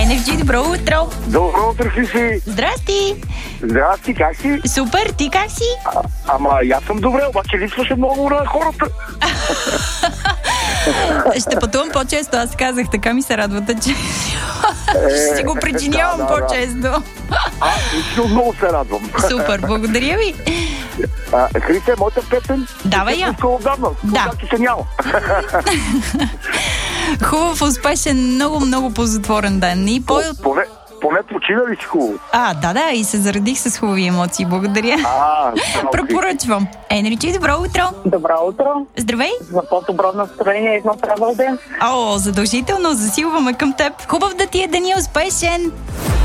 Енерджи, добро утро! Добро утро, Хриси! Здрасти! Здрасти, как си? Супер, ти как си? Ама аз съм добре, обаче липсваше много на хората. Ще пътувам по-често, аз казах, така ми се радвате, че ще си го причинявам по-често. Лично много се радвам. Супер, благодаря ви. Хрисе, моята песен? Давай я. Да. Се няма. Хубав, успешен, много позатворен ден. И Поне почина ли си хубаво? Да, и се заредих с хубави емоции. Благодаря. Препоръчвам. Енерджи, добро утро! Добро утро! Здравей! За по-добро настроение и здраве ден! Задължително, засилваме към теб. Хубав да ти е деня, успешен!